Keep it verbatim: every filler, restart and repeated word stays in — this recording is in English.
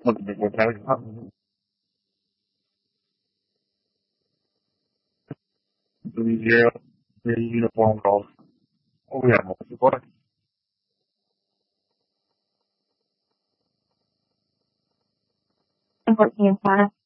Look, what kind of the the uniform calls. Oh, we have multiple. fourteen, Connor.